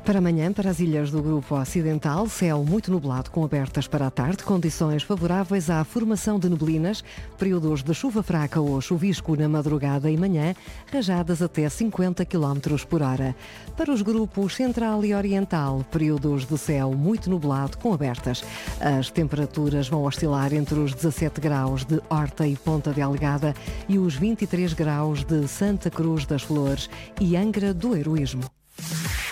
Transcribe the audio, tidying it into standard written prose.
Para amanhã, para as ilhas do Grupo Ocidental, céu muito nublado com abertas para a tarde, condições favoráveis à formação de neblinas, períodos de chuva fraca ou chuvisco na madrugada e manhã, rajadas até 50 km por hora. Para os grupos Central e Oriental, períodos de céu muito nublado com abertas. As temperaturas vão oscilar entre os 17 graus de Horta e Ponta Delgada e os 23 graus de Santa Cruz das Flores e Angra do Heroísmo.